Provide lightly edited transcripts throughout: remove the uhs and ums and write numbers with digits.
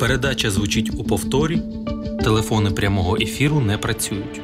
Передача звучить у повторі. Телефони прямого ефіру не працюють.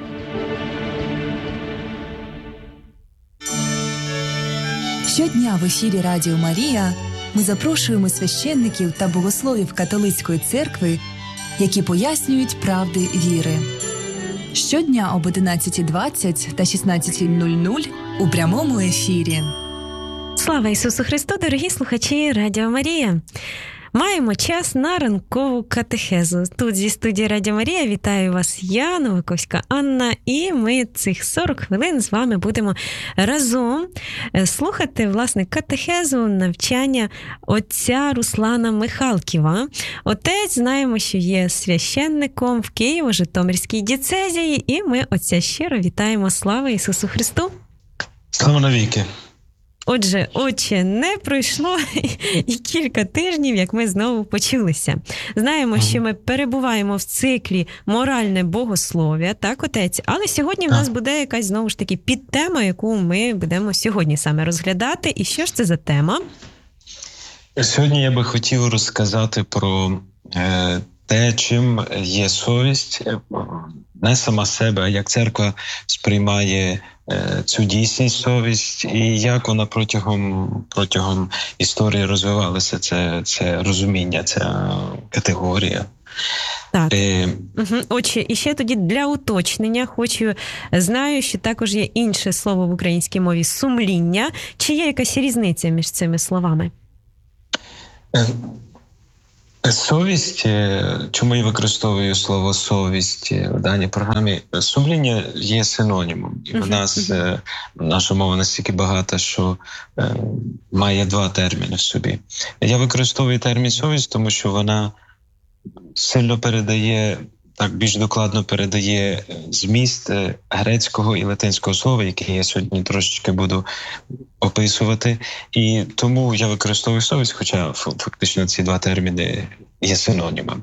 Щодня в ефірі Радіо Марія ми запрошуємо священників та богословів католицької церкви, які пояснюють правди віри. Щодня об 11:20 та 16:00 у прямому ефірі. Слава Ісусу Христу, дорогі слухачі Радіо Марія! Маємо час на ранкову катехезу. Тут зі студії Радіо Марія вітаю вас я, Новиковська Анна, і ми цих 40 хвилин з вами будемо разом слухати, власне, катехезу, навчання отця Руслана Михалківа. Отець, знаємо, що є священником в Києво-Житомирській дієцезії, і ми отця щиро вітаємо. Слава Ісусу Христу! Слава навіки! Отже, отче, не пройшло і кілька тижнів, як ми знову почулися. Знаємо, що ми перебуваємо в циклі «Моральне богослов'я», так, отець? Але сьогодні в нас буде якась, знову ж таки, підтема, яку ми будемо сьогодні саме розглядати. І що ж це за тема? Сьогодні я би хотів розказати про те, чим є совість, не сама себе, а як церква сприймає цю дійсність, совість, і як вона протягом історії розвивалася, це розуміння, ця категорія. Так. Отже, і ще тоді для уточнення знаю, що також є інше слово в українській мові – сумління. Чи є якась різниця між цими словами? Совість, чому я використовую слово «совість» в даній програмі, сумління є синонімом. І в нас наша мова настільки багата, що має два терміни в собі. Я використовую термін «совість», тому що вона сильно передає, так більш докладно передає зміст грецького і латинського слова, яке я сьогодні трошечки буду описувати. І тому я використовую совість, хоча фактично ці два терміни є синонімами.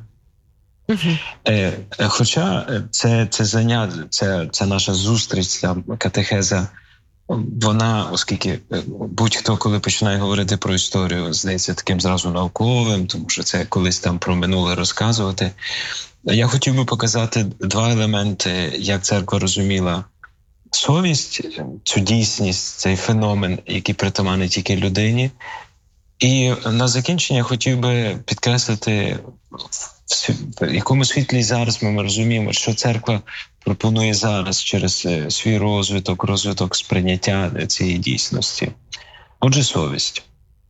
Хоча це заняття, це наша зустріч, ця катехеза, вона, оскільки будь-хто, коли починає говорити про історію, здається таким зразу науковим, тому що це колись там про минуле розказувати. Я хотів би показати два елементи, як церква розуміла совість, цю дійсність, цей феномен, який притаманний тільки людині. І на закінчення хотів би підкреслити, в якому світлі зараз ми розуміємо, що церква пропонує зараз через свій розвиток сприйняття цієї дійсності. Отже, совість.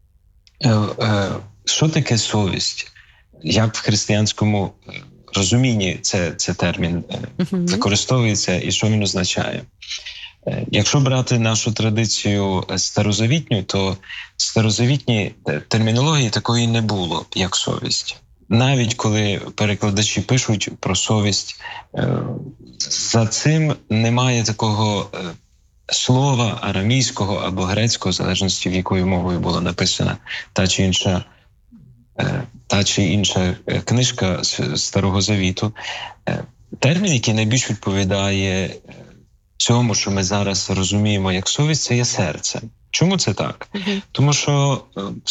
Що таке совість? Як в християнському розумінні це термін використовується і що він означає? Якщо брати нашу традицію старозавітню, то в старозавітній термінології такої не було, як совість. Навіть коли перекладачі пишуть про совість, за цим немає такого слова арамійського або грецького, в залежності в якою мовою була написана та чи інша книжка Старого Завіту. Термін, який найбільш відповідає цьому, що ми зараз розуміємо як совість, це є серце. Чому це так? Тому що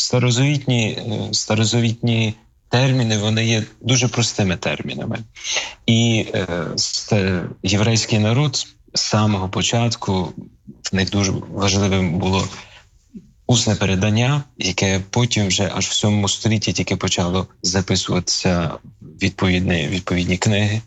старозавітні терміни, вони є дуже простими термінами. І єврейський народ з самого початку, в них дуже важливим було усне передання, яке потім вже аж в 7 столітті тільки почало записуватися відповідні книги.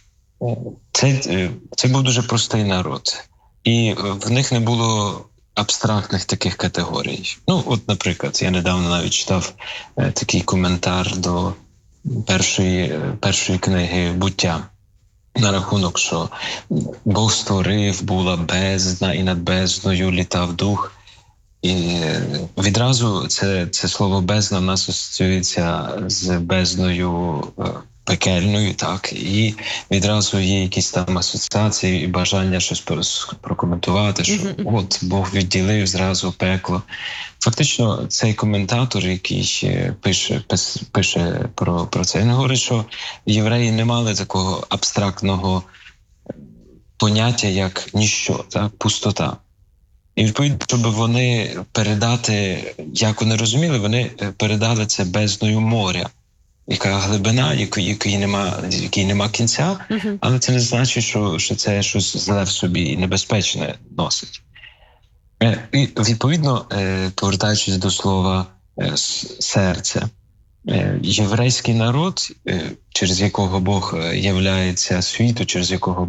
Це був дуже простий народ. І в них не було абстрактних таких категорій. От, наприклад, я недавно навіть читав такий коментар до першої книги «Буття» на рахунок, що Бог створив, була бездна, і над бездною літав дух. І відразу це слово «бездна» в нас асоціюється з бездною пекельною, так, і відразу є якісь там асоціації і бажання щось прокоментувати, що от Бог відділив зразу пекло. Фактично, цей коментатор, який пише про це, він говорить, що євреї не мали такого абстрактного поняття, як ніщо, так, пустота. І відповідно, щоб вони передати, як вони розуміли, вони передали це бездною моря. яка глибина, якій нема кінця, але це не значить, що це щось зле в собі і небезпечне носить. І, відповідно, повертаючись до слова «серце», єврейський народ, через якого Бог являється світу, через якого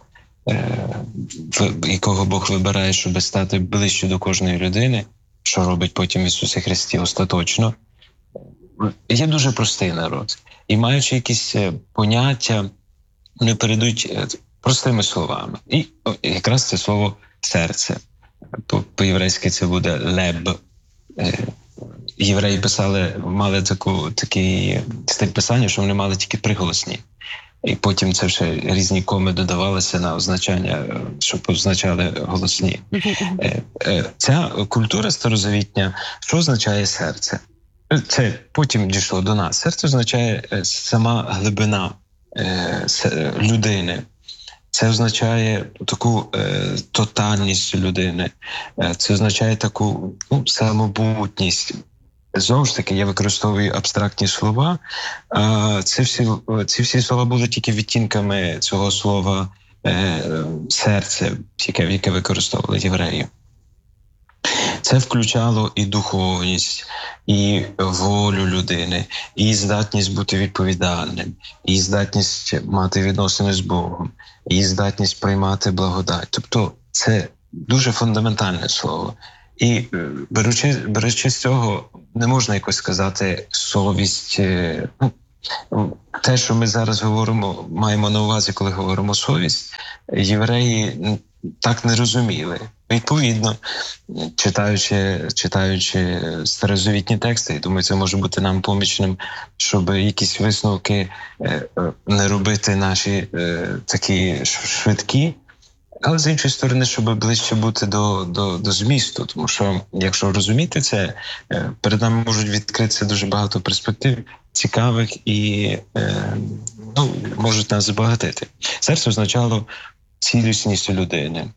Бог вибирає, щоб стати ближче до кожної людини, що робить потім в Ісусі Христі остаточно, є дуже простий народ. І маючи якісь поняття, вони перейдуть простими словами. І якраз це слово «серце». По-єврейськи це буде «леб». Євреї мали такий стиль писання, що вони мали тільки приголосні. І потім це ще різні коми додавалися на означання, щоб означали голосні. Ця культура старозавітня, що означає серце? Це потім дійшло до нас. Серце означає сама глибина людини. Це означає таку тотальність людини. Це означає таку самобутність. Знову ж таки, я використовую абстрактні слова. Ці всі слова були тільки відтінками цього слова «серце», яке використовували євреї. Це включало і духовність, і волю людини, і здатність бути відповідальним, і здатність мати відносини з Богом, і здатність приймати благодать. Тобто це дуже фундаментальне слово. І беручи з цього, не можна якось сказати совість. Те, що ми зараз маємо на увазі, коли говоримо совість, євреї так не розуміли. Відповідно, читаючи старозавітні тексти, я думаю, це може бути нам помічним, щоб якісь висновки не робити наші такі швидкі, але з іншої сторони, щоб ближче бути до змісту. Тому що, якщо розуміти це, перед нами можуть відкритися дуже багато перспектив цікавих і можуть нас збагатити. Серце означало цілісність людини.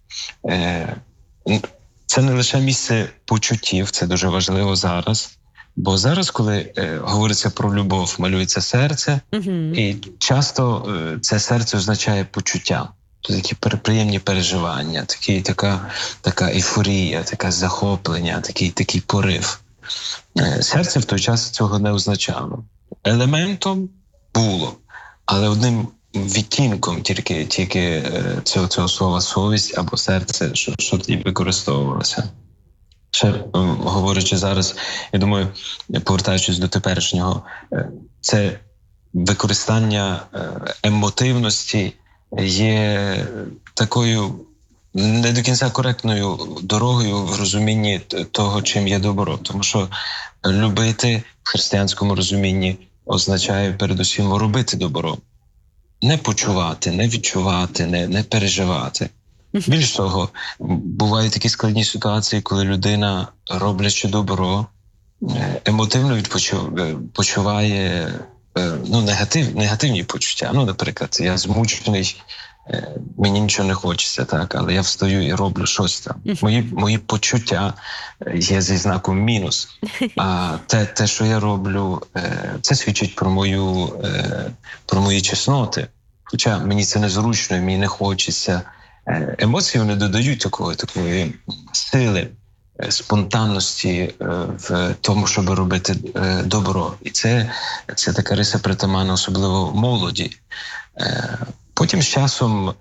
Це не лише місце почуттів, це дуже важливо зараз. Бо зараз, коли говориться про любов, малюється серце, і часто це серце означає почуття. Такі приємні переживання, така ейфорія, таке захоплення, такий порив. Серце в той час цього не означало. Елементом було, але одним відтінком тільки цього слова совість або серце, що тоді використовувалося. Ще говорячи зараз, я думаю, повертаючись до теперішнього, це використання емотивності є такою не до кінця коректною дорогою в розумінні того, чим є добро. Тому що любити в християнському розумінні означає передусім робити добро. Не почувати, не відчувати, не переживати. Більш того, бувають такі складні ситуації, коли людина, роблячи добро, емотивно почуває негативні почуття. Наприклад, я змучений, мені нічого не хочеться, так, але я встаю і роблю щось там. Мої почуття є зі знаком мінус. А те, що я роблю, це свідчить про мої чесноти. Хоча мені це незручно, мені не хочеться. Емоції вони додають такої сили, спонтанності в тому, щоб робити добро. І це така риса притаманна, особливо молоді. Потім з часом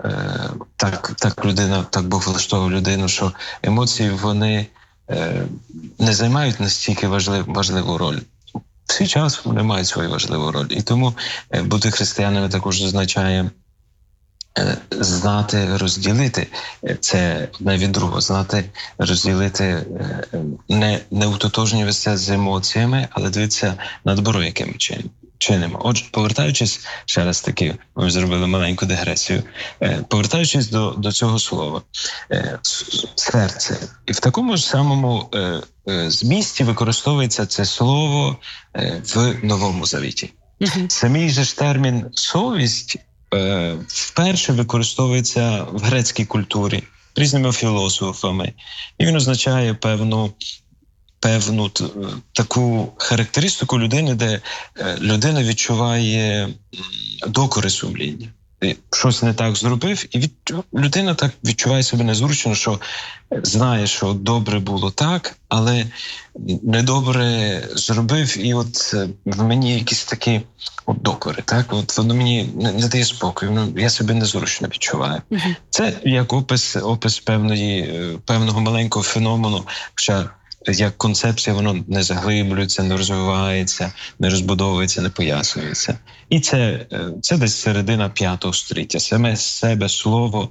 так Бог влаштовував людину, що емоції вони не займають настільки важливу роль. В свій час вони мають свою важливу роль. І тому бути християнами також означає знати розділити це одне від другого, знати розділити, не утотожнюватися з емоціями, але дивитися на добро, яким чинимо. Отже, повертаючись, ще раз таки, ми зробили маленьку дигресію, повертаючись до цього слова, серце. І в такому ж самому змісті використовується це слово в Новому Завіті. Самий же ж термін «совість» вперше використовується в грецькій культурі різними філософами. І він означає певну певну таку характеристику людини, де людина відчуває докори сумління. Щось не так зробив, і людина так відчуває себе незручно, що знає, що добре було так, але недобре зробив, і от в мені якісь такі докори, так? От воно мені не дає спокою, я себе незручно відчуваю. Це як опис певного маленького феномену, хоча як концепція воно не заглиблюється, не розвивається, не розбудовується, не пояснюється. І це десь середина 5 століття. Саме себе слово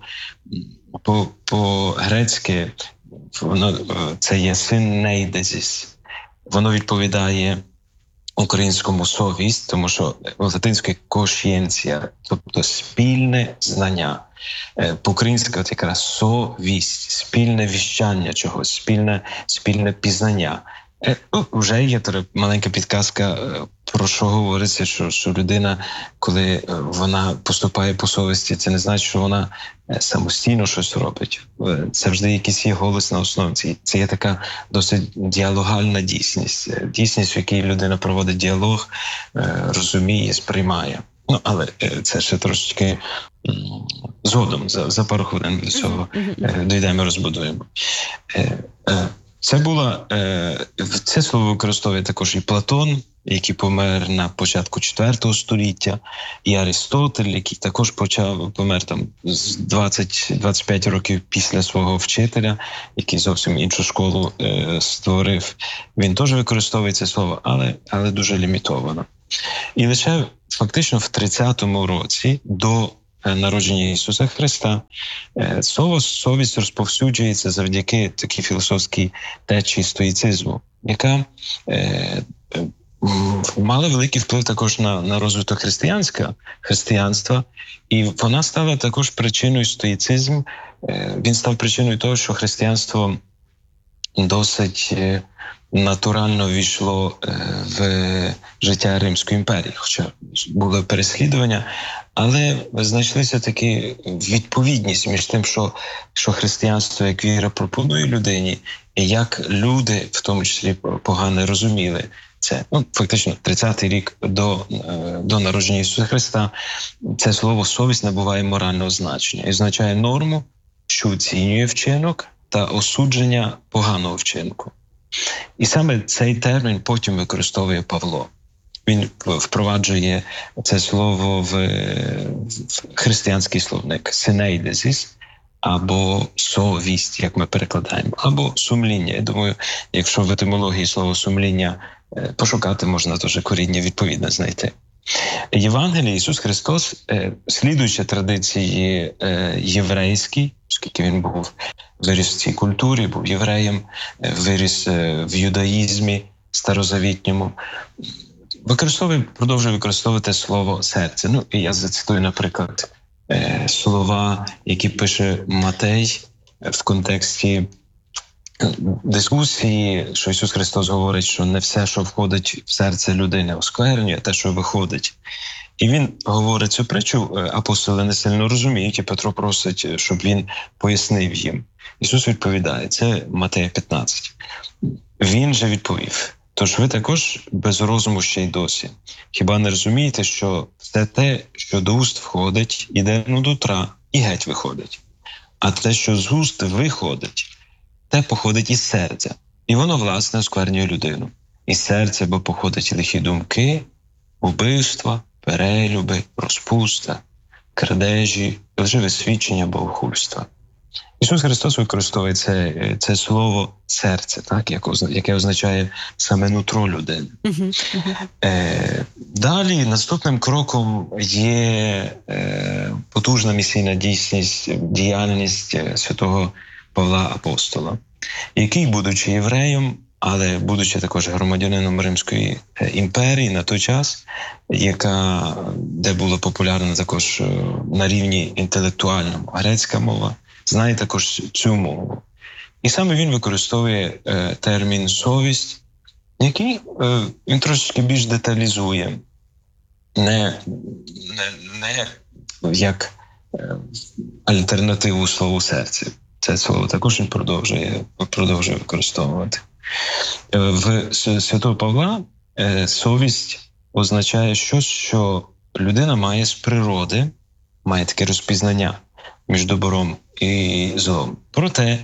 по-грецьки це є «syneidesis». Воно відповідає українському «совість», тому що латинською «conscientia», тобто спільне знання. По-українськи от якраз «совість», спільне віщання чогось, спільне пізнання. Вже є маленька підказка, про що говориться, що людина, коли вона поступає по совісті, це не значить, що вона самостійно щось робить. Це завжди якийсь є голос на основі. Це є така досить діалогальна дійсність. Дійсність, в якій людина проводить діалог, розуміє, сприймає. Але це ще трошечки згодом, за пару хвилин до цього дійдемо, розбудуємо. Це слово використовує також і Платон, який помер на початку 4 століття, і Аристотель, який також помер там з 20-25 років після свого вчителя, який зовсім іншу школу створив. Він теж використовує це слово, але дуже лімітовано. І лише фактично в 30-му році до народження Ісуса Христа слово «совість» розповсюджується завдяки такій філософській течії стоїцизму, яка мала великий вплив також на розвиток християнства, і вона стала також причиною стоїцизму. Він став причиною того, що християнство досить натурально ввійшло в життя Римської імперії, хоча було переслідування, але знайшлися такі відповідність між тим, що християнство як віра пропонує людині, і як люди, в тому числі погано розуміли це. Фактично, 30-й рік до народження Ісуса Христа це слово «совість» набуває морального значення і означає норму, що оцінює вчинок та осудження поганого вчинку. І саме цей термін потім використовує Павло. Він впроваджує це слово в християнський словник «syneidesis», або «совість», як ми перекладаємо, або «сумління». Я думаю, якщо в етимології слово «сумління» пошукати, можна теж коріння відповідно знайти. Євангелії Ісус Христос, слідуючи традиції єврейській, оскільки він виріс в цій культурі, був євреєм, виріс в юдаїзмі старозавітньому, продовжує використовувати слово «серце». І я зацитую, наприклад, слова, які пише Матей в контексті дискусії, що Ісус Христос говорить, що не все, що входить в серце людини, осквернює, а те, що виходить. І він говорить цю притчу, апостоли не сильно розуміють, і Петро просить, щоб він пояснив їм. Ісус відповідає, це Матея 15. Він же відповів: «Тож ви також без розуму ще й досі. Хіба не розумієте, що все те, що до уст входить, іде до утра і геть виходить? А те, що з уст виходить, те походить із серця, і воно, власне, осквернює людину. Із серця бо походять лихі думки, убивства, перелюби, розпуста, крадежі, лживе свідчення, богохульства». Ісус Христос використовує це слово «серце», так, яке означає саме нутро людини. Далі наступним кроком є потужна місійна діяльність святого Павла Апостола, який, будучи євреєм, але будучи також громадянином Римської імперії на той час, де була популярна також на рівні інтелектуальному грецька мова, знає також цю мову. І саме він використовує термін «совість», який він трошечки більш деталізує, не як альтернативу слову «серце». Це слово також він продовжує використовувати. В Святого Павла совість означає щось, що людина має з природи, має таке розпізнання між добром і злом. Проте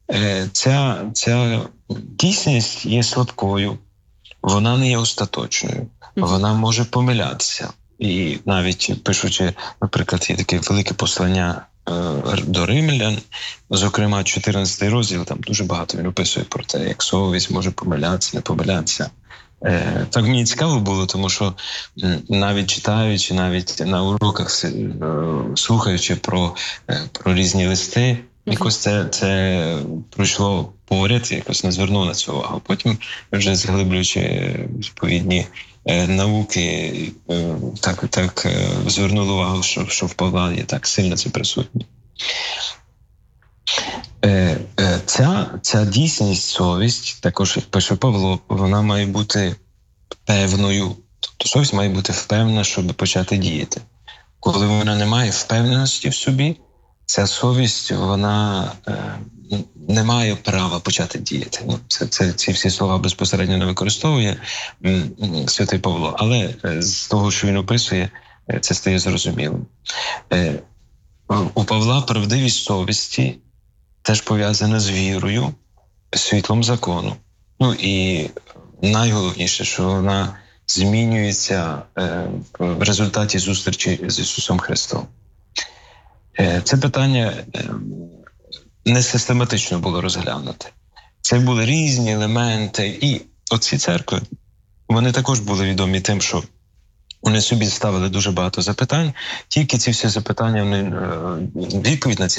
ця дійсність є слабкою, вона не є остаточною, вона може помилятися. І навіть пишучи, наприклад, є таке велике послання до римлян, зокрема 14 розділ, там дуже багато він описує про те, як совість може помилятися, не помилятися. Так мені цікаво було, тому що навіть читаючи, навіть на уроках слухаючи про різні листи, якось це пройшло поряд, якось не звернув на цю увагу. Потім, вже заглиблюючи відповідні науки, так звернули увагу, що в Павла є так сильно це присутнє. Ця дійсність, совість, також, як пише Павло, вона має бути певною. Тобто совість має бути впевнена, щоб почати діяти. Коли вона не має впевненості в собі, ця совість, вона не має права почати діяти. Ці всі слова безпосередньо не використовує святий Павло, але з того, що він описує, це стає зрозумілим. У Павла правдивість совісті теж пов'язана з вірою, світлом закону. І найголовніше, що вона змінюється в результаті зустрічі з Ісусом Христом. Це питання не систематично було розглянуте. Це були різні елементи. І оці церкви, вони також були відомі тим, що вони собі ставили дуже багато запитань. Тільки ці всі запитання, відповідь на ці